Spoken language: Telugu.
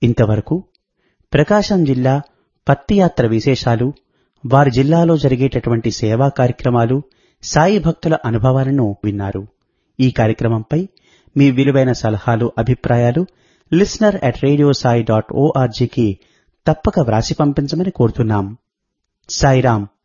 ఇంతవరకు ప్రకాశం జిల్లా పత్తి యాత్ర విశేషాలు, వారి జిల్లాలో జరిగేటటువంటి సేవా కార్యక్రమాలు, సాయి భక్తుల అనుభవాలను విన్నారు. ఈ కార్యక్రమంపై మీ విలువైన సలహాలు, అభిప్రాయాలు listener@radiosai.org కి తప్పక వ్రాసి పంపించమని కోరుతున్నాం. సాయిరాం.